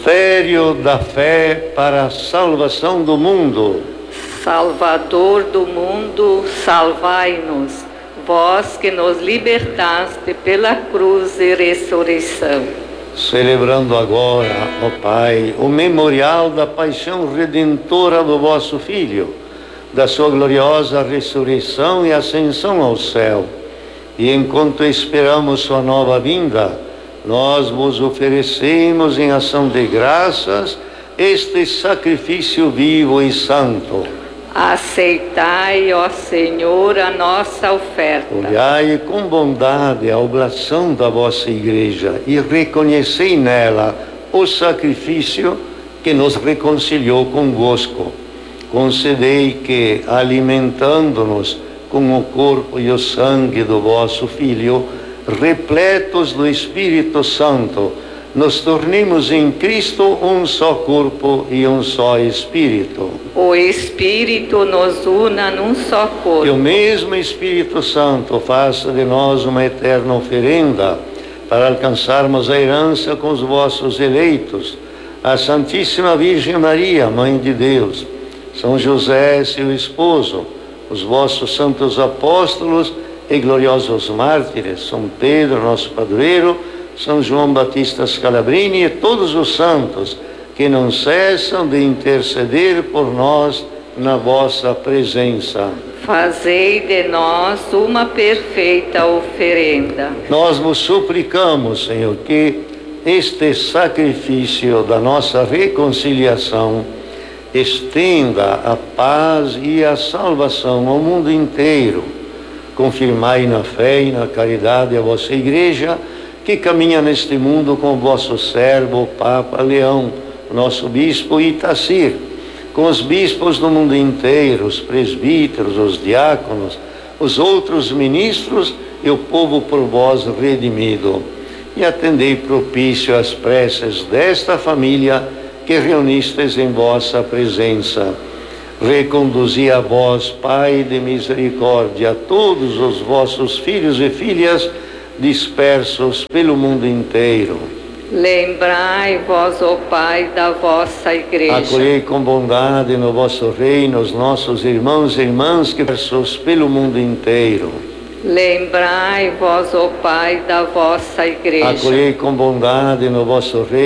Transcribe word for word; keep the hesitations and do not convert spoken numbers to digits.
Mistério da fé para a salvação do mundo. Salvador do mundo, salvai-nos, vós que nos libertaste pela cruz e ressurreição. Celebrando agora, ó Pai, o memorial da paixão redentora do vosso Filho, da sua gloriosa ressurreição e ascensão ao céu. E enquanto esperamos sua nova vinda, nós vos oferecemos em ação de graças este sacrifício vivo e santo. Aceitai, ó Senhor, a nossa oferta. Olhai com bondade a oblação da vossa Igreja e reconhecei nela o sacrifício que nos reconciliou convosco. Concedei que, alimentando-nos com o corpo e o sangue do vosso Filho, repletos do Espírito Santo, nos tornemos em Cristo um só corpo e um só Espírito. O Espírito nos una num só corpo. Que o mesmo Espírito Santo faça de nós uma eterna oferenda para alcançarmos a herança com os vossos eleitos, a Santíssima Virgem Maria, Mãe de Deus, São José, seu esposo, os vossos santos apóstolos e gloriosos mártires, São Pedro, nosso padroeiro, São João Batista Scalabrini e todos os santos que não cessam de interceder por nós na vossa presença. Fazei de nós uma perfeita oferenda. Nós vos suplicamos, Senhor, que este sacrifício da nossa reconciliação estenda a paz e a salvação ao mundo inteiro. Confirmai na fé e na caridade a vossa Igreja, que caminha neste mundo com o vosso servo, o Papa Leão, nosso bispo Itacir, com os bispos do mundo inteiro, os presbíteros, os diáconos, os outros ministros e o povo por vós redimido. E atendei propício às preces desta família que reunistes em vossa presença. Reconduzi a vós, Pai de misericórdia, todos os vossos filhos e filhas dispersos pelo mundo inteiro. Lembrai vós, ó Pai, da vossa Igreja. Acolhei com bondade no vosso reino os nossos irmãos e irmãs que dispersos pelo mundo inteiro. Lembrai vós, ó Pai, da vossa Igreja. Acolhei com bondade no vosso reino